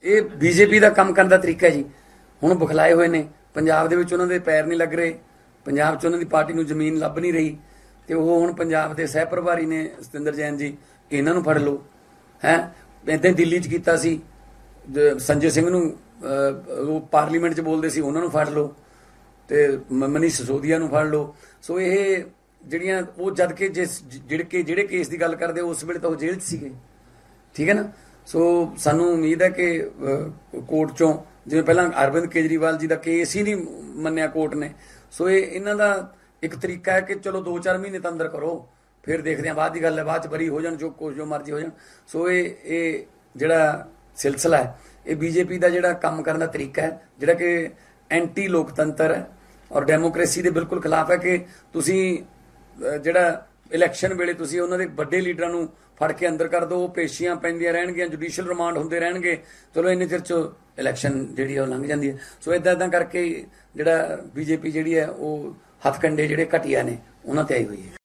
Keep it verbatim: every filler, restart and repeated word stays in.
ਇਹ ਬੀਜੇਪੀ ਦਾ ਕੰਮ ਕਰਨ ਦਾ ਤਰੀਕਾ ਜੀ। ਹੁਣ ਬੁਖਲਾਏ ਹੋਏ ਨੇ, ਪੰਜਾਬ ਦੇ ਵਿੱਚ ਉਹਨਾਂ ਦੇ ਪੈਰ ਨਹੀਂ ਲੱਗ ਰਹੇ, ਪੰਜਾਬ 'ਚ ਉਹਨਾਂ ਦੀ ਪਾਰਟੀ ਨੂੰ ਜ਼ਮੀਨ ਲੱਭ ਨਹੀਂ ਰਹੀ, ਤੇ ਉਹ ਹੁਣ ਪੰਜਾਬ ਦੇ ਸਹਿ ਪ੍ਰਭਾਰੀ ਨੇ ਸਤਿੰਦਰ ਜੈਨ ਜੀ, ਇਹਨਾਂ ਨੂੰ ਫੜ ਲਓ ਹੈ। ਇੱਦਾਂ ਹੀ ਦਿੱਲੀ 'ਚ ਕੀਤਾ ਸੀ, ਸੰਜੇ ਸਿੰਘ ਨੂੰ ਉਹ ਪਾਰਲੀਮੈਂਟ 'ਚ ਬੋਲਦੇ ਸੀ, ਉਹਨਾਂ ਨੂੰ ਫੜ ਲਓ, ਤੇ ਮਨੀਸ਼ ਸਿਸੋਦੀਆ ਨੂੰ ਫੜ ਲਓ। ਸੋ ਇਹ ਜਿਹੜੀਆਂ ਉਹ ਜਦ ਕਿ ਜਿਸ ਜਿਹੜੇ ਕਿ ਜਿਹੜੇ ਕੇਸ ਦੀ ਗੱਲ ਕਰਦੇ ਉਸ ਵੇਲੇ ਤਾਂ ਉਹ ਜੇਲ੍ਹ 'ਚ ਸੀਗੇ, ਠੀਕ ਹੈ ਨਾ। ਸੋ ਸਾਨੂੰ ਉਮੀਦ ਹੈ ਕਿ ਕੋਰਟ 'ਚੋਂ, ਜਿਵੇਂ ਪਹਿਲਾਂ ਅਰਵਿੰਦ ਕੇਜਰੀਵਾਲ ਜੀ ਦਾ ਕੇਸ ਹੀ ਨਹੀਂ ਮੰਨਿਆ ਕੋਰਟ ਨੇ, ਸੋ ਇਹ ਇਹਨਾਂ ਦਾ ਇੱਕ ਤਰੀਕਾ ਹੈ ਕਿ ਚਲੋ ਦੋ ਚਾਰ ਮਹੀਨੇ ਤਾਂ ਅੰਦਰ ਕਰੋ, ਫਿਰ ਦੇਖਦੇ ਹਾਂ ਬਾਅਦ ਦੀ ਗੱਲ ਹੈ, ਬਾਅਦ 'ਚ ਬਰੀ ਹੋ ਜਾਣ, ਜੋ ਕੁਛ ਜੋ ਮਰਜ਼ੀ ਹੋ ਜਾਣ। ਸੋ ਇਹ ਇਹ ਜਿਹੜਾ ਸਿਲਸਿਲਾ ਹੈ, ਇਹ ਬੀਜੇਪੀ ਦਾ ਜਿਹੜਾ ਕੰਮ ਕਰਨ ਦਾ ਤਰੀਕਾ ਹੈ, ਜਿਹੜਾ ਕਿ ਐਂਟੀ ਲੋਕਤੰਤਰ ਹੈ ਔਰ ਡੈਮੋਕ੍ਰੇਸੀ ਦੇ ਬਿਲਕੁਲ ਖਿਲਾਫ ਹੈ। ਕਿ ਤੁਸੀਂ ਜਿਹੜਾ ਇਲੈਕਸ਼ਨ ਵੇਲੇ ਤੁਸੀਂ ਉਹਨਾਂ ਦੇ ਵੱਡੇ ਲੀਡਰਾਂ ਨੂੰ ਫੜ ਕੇ ਅੰਦਰ ਕਰ ਦਿਓ, ਉਹ ਪੇਸ਼ੀਆਂ ਪੈਂਦੀਆਂ ਰਹਿਣਗੀਆਂ, ਜੁਡੀਸ਼ੀਅਲ ਰਿਮਾਂਡ ਹੁੰਦੇ ਰਹਿਣਗੇ, ਚਲੋ ਇੰਨੇ ਚਿਰ 'ਚ ਇਲੈਕਸ਼ਨ ਜਿਹੜੀ ਹੈ ਉਹ ਲੰਘ ਜਾਂਦੀ ਹੈ। ਸੋ ਇੱਦਾਂ ਇੱਦਾਂ ਕਰਕੇ ਜਿਹੜਾ ਬੀਜੇਪੀ ਜਿਹੜੀ ਹੈ ਉਹ ਹੱਥਕੰਡੇ ਜਿਹੜੇ ਘਟੀਆ ਨੇ ਉਹਨਾਂ ਤੇ ਆਈ ਹੋਈ ਹੈ।